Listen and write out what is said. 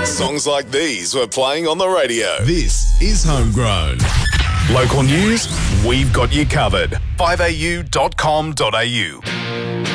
Songs like these were playing on the radio. This is Homegrown. Local news, we've got you covered. 5au.com.au